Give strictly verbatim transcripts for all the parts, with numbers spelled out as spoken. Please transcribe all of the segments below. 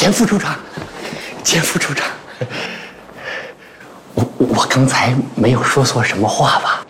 钱副处长，钱副处长，我我刚才没有说错什么话吧？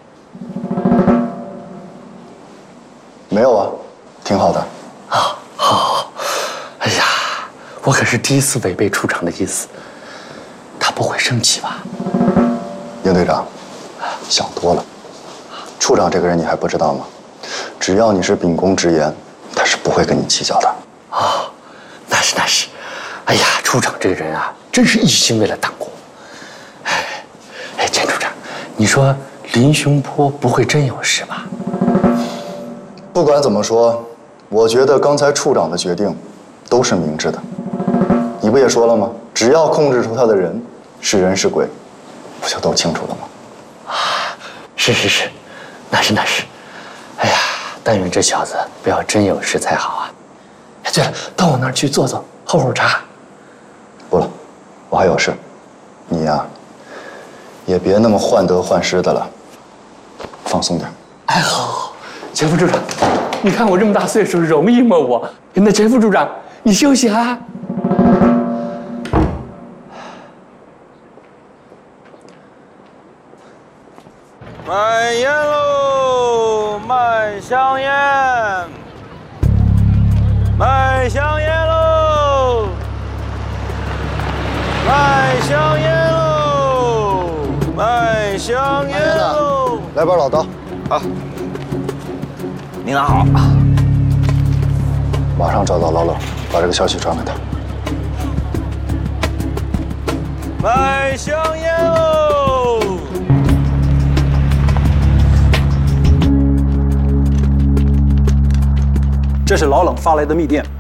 没有啊，挺好的。 啊，好，好。哎呀，我可是第一次违背处长的意思，他不会生气吧？ 应队长，想多了。处长这个人你还不知道吗？只要你是秉公直言，他是不会跟你计较的。 啊、哦，那是那是。哎呀，处长这个人啊，真是一心为了党国。哎，哎，钱处长，你说林雄波不会真有事吧？ 不管怎么说，我觉得刚才处长的决定都是明智的。你不也说了吗？只要控制住他的人，是人是鬼，不就都清楚了吗？ 啊，是是是，那是那是。哎呀，但愿这小子不要真有事才好啊！哎，对了，到我那儿去坐坐，喝会儿茶。 不了，我还有事。你呀、啊，也别那么患得患失的了，放松点。 哎呦，钱副处长，你看我这么大岁数，容易吗我？那钱副处长，你休息啊。 卖烟喽，卖香烟，卖香烟喽，卖香烟喽，卖香烟喽。 来包老刀。 好，您拿好。 马上找到老冷，把这个消息传给他。 卖香烟喽！ 这是老冷发来的密电。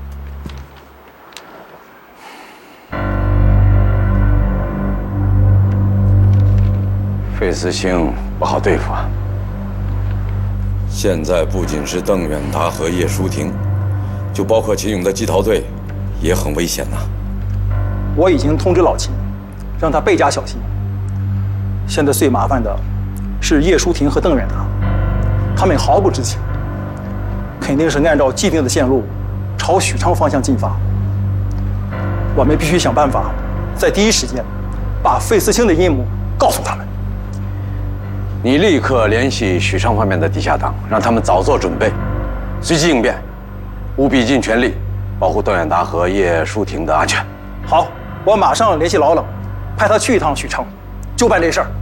费思兴不好对付啊。现在不仅是邓远达和叶舒婷，就包括秦勇的击逃队，也很危险呐。 我已经通知老秦，让他倍加小心。现在最麻烦的是叶舒婷和邓远达，他们毫不知情，肯定是按照既定的线路朝许昌方向进发。我们必须想办法，在第一时间把费思清的阴谋告诉他们。 你立刻联系许昌方面的地下党，让他们早做准备，随机应变，务必尽全力保护邓远达和叶舒婷的安全。 好，我马上联系老冷，派他去一趟许昌，就办这事儿。